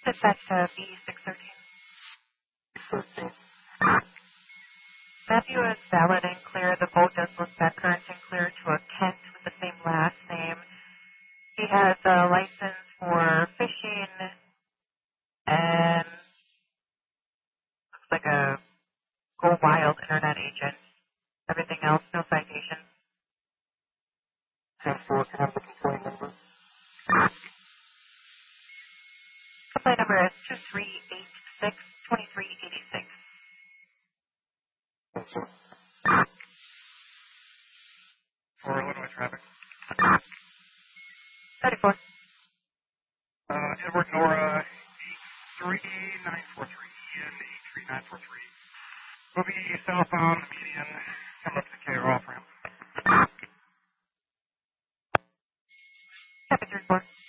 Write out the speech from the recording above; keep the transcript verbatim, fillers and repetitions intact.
Dispatch to B six thirteen. Matthew is valid and clear. The boat does look back current and clear to a Kent with the same last name. He has a license for fishing and looks like a Go Wild internet agent. Everything else, no citation. ten four, can I have the complaint number? Complaint number is two three eight six, two three eight six. Thank you. For Illinois traffic. thirty-four. Uh, Edward Nora, eight three nine four three and eight three nine four three. Will be southbound median, come up to K R off ramp. Copy three four.